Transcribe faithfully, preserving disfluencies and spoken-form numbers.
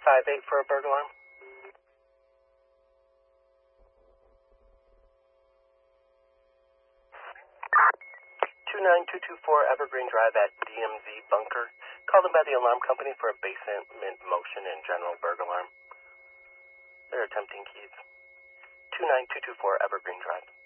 five eight for a burglar alarm. two nine two two four Evergreen Drive at D M Z Bunker. Called in by the alarm company for a basement motion and general burglar alarm. They're attempting keys. two nine two two four Evergreen Drive.